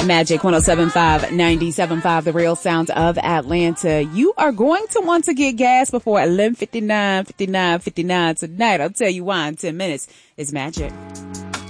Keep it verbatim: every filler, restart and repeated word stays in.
Magic one oh seven point five, ninety-seven point five, the real sound of Atlanta. You are going to want to get gas before eleven fifty-nine, fifty-nine, fifty-nine tonight. I'll tell you why in ten minutes. It's Magic.